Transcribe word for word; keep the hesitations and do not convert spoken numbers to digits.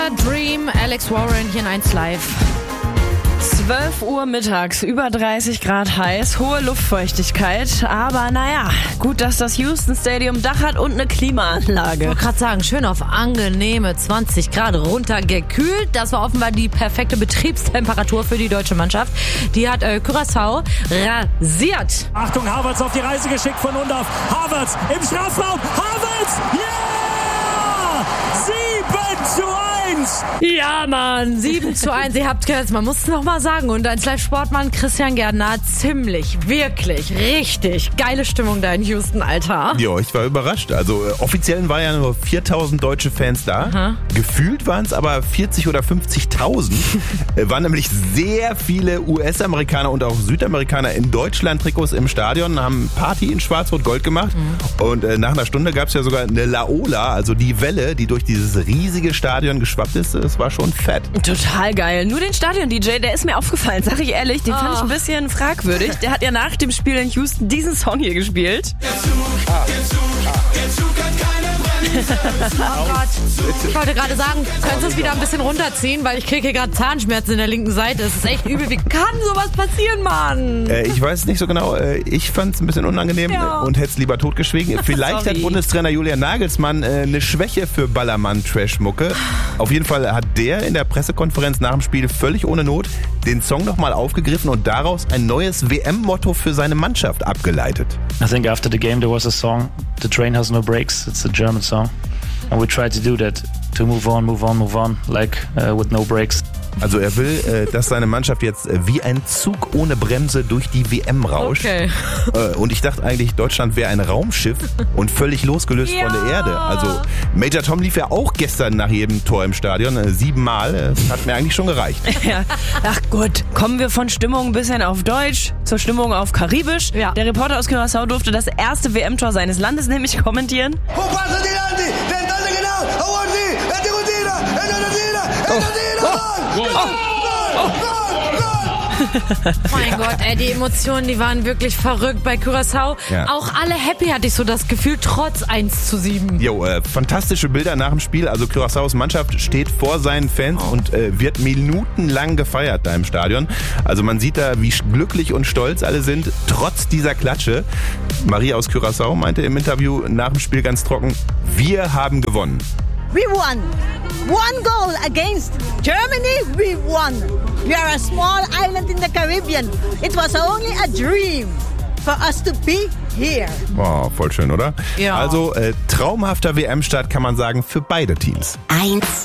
Dream, Alex Warren hier in eins Live. zwölf Uhr mittags, über dreißig Grad heiß, hohe Luftfeuchtigkeit. Aber naja, gut, dass das Houston Stadium Dach hat und eine Klimaanlage. Ich wollte gerade sagen, schön auf angenehme zwanzig Grad runtergekühlt. Das war offenbar die perfekte Betriebstemperatur für die deutsche Mannschaft. Die hat äh, Curaçao rasiert. Achtung, Havertz auf die Reise geschickt von und auf. Havertz im Strafraum. Havertz! Ja! sieben zu eins! Ja, Mann, sieben zu eins. Ihr habt gehört, man muss es nochmal sagen. Und als Live-Sportmann Christian Gärtner, ziemlich, wirklich, richtig geile Stimmung da in Houston, Alter. Ja, ich war überrascht. Also äh, offiziell waren ja nur viertausend deutsche Fans da. Aha. Gefühlt waren es aber vierzig oder fünfzigtausend. äh, waren nämlich sehr viele U S-Amerikaner und auch Südamerikaner in Deutschland-Trikots im Stadion, haben Party in Schwarz-Rot-Gold gemacht. Mhm. Und äh, nach einer Stunde gab es ja sogar eine Laola, also die Welle, die durch dieses riesige Stadion geschwappt ist. Das war schon fett. Total geil. Nur den Stadion-D J, der ist mir aufgefallen, sag ich ehrlich, den oh. fand ich ein bisschen fragwürdig. Der hat ja nach dem Spiel in Houston diesen Song hier gespielt. Ah. Oh Gott. Ich wollte gerade sagen, könntest du es wieder ein bisschen runterziehen, weil ich kriege hier gerade Zahnschmerzen in der linken Seite. Es ist echt übel. Wie kann sowas passieren, Mann? Äh, ich weiß es nicht so genau. Äh, ich fand es ein bisschen unangenehm ja. und hätte es lieber totgeschwiegen. Vielleicht hat Bundestrainer Julian Nagelsmann äh, eine Schwäche für Ballermann-Trash-Mucke. Auf jeden Fall hat der in der Pressekonferenz nach dem Spiel völlig ohne Not den Song nochmal aufgegriffen und daraus ein neues W M-Motto für seine Mannschaft abgeleitet. I think after the game there was a song, The Train Has No Brakes. It's a German song. And we tried to do that, to move on, move on, move on, like uh, with no brakes. Also er will, äh, dass seine Mannschaft jetzt äh, wie ein Zug ohne Bremse durch die W M rauscht. Okay. Äh, und ich dachte eigentlich, Deutschland wäre ein Raumschiff und völlig losgelöst ja. von der Erde. Also Major Tom lief ja auch gestern nach jedem Tor im Stadion, äh, siebenmal. Das hat mir eigentlich schon gereicht. Ja. Ach gut, kommen wir von Stimmung ein bisschen auf Deutsch zur Stimmung auf Karibisch. Ja. Der Reporter aus Curaçao durfte das erste W M-Tor seines Landes nämlich kommentieren. Oh. Oh, mein Gott, ey, die Emotionen, die waren wirklich verrückt bei Curaçao. Ja. Auch alle happy, hatte ich so das Gefühl, trotz eins zu sieben. Jo, äh, fantastische Bilder nach dem Spiel. Also Curaçaos Mannschaft steht vor seinen Fans oh. und äh, wird minutenlang gefeiert da im Stadion. Also man sieht da, wie glücklich und stolz alle sind, trotz dieser Klatsche. Marie aus Curaçao meinte im Interview nach dem Spiel ganz trocken, wir haben gewonnen. We won. One goal against Germany, we won. We are a small island in the Caribbean. It was only a dream for us to be here. Oh, voll schön, oder? Ja. Also äh, traumhafter W M-Start kann man sagen für beide Teams. Eins.